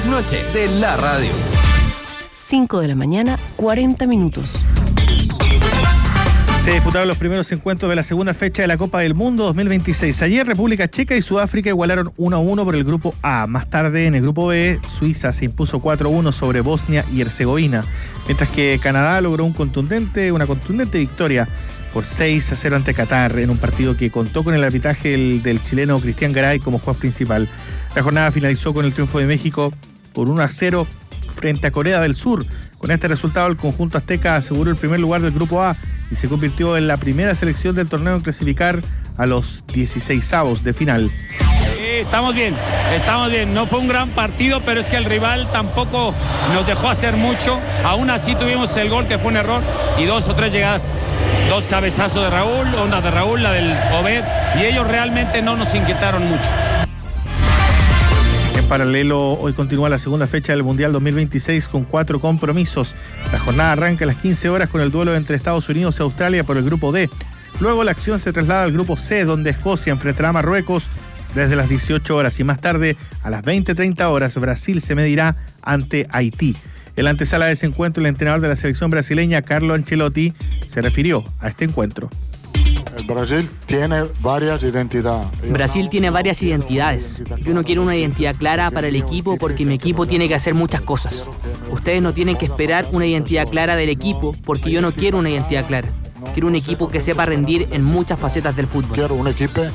Noche de la radio. 5 de la mañana, 40 minutos. Se disputaron los primeros encuentros de la segunda fecha de la Copa del Mundo 2026. Ayer República Checa y Sudáfrica igualaron 1-1 por el grupo A. Más tarde en el grupo B, Suiza se impuso 4-1 sobre Bosnia y Herzegovina, mientras que Canadá logró una contundente victoria por 6-0 ante Qatar, en un partido que contó con el arbitraje del chileno Cristian Garay como juez principal. La jornada finalizó con el triunfo de México por 1-0 frente a Corea del Sur. Con este resultado, el conjunto azteca aseguró el primer lugar del grupo A y se convirtió en la primera selección del torneo en clasificar a los 16avos de final. Estamos bien. No fue un gran partido, pero es que el rival tampoco nos dejó hacer mucho. Aún así tuvimos el gol, que fue un error, y 2 o 3 llegadas. 2 cabezazos de Raúl, una de Raúl, la del Obed, y ellos realmente no nos inquietaron mucho. En paralelo, hoy continúa la segunda fecha del Mundial 2026 con 4 compromisos. La jornada arranca a las 15 horas con el duelo entre Estados Unidos y Australia por el grupo D. Luego la acción se traslada al grupo C, donde Escocia enfrentará a Marruecos desde las 18 horas. Y más tarde, a las 20:30 horas, Brasil se medirá ante Haití. En la antesala de ese encuentro, el entrenador de la selección brasileña, Carlo Ancelotti, se refirió a este encuentro. Brasil tiene varias identidades. Yo no quiero una identidad clara para el equipo porque mi equipo tiene que hacer muchas cosas. Ustedes no tienen que esperar una identidad clara del equipo porque yo no quiero una identidad clara. Quiero un equipo que sepa rendir en muchas facetas del fútbol. Quiero un equipo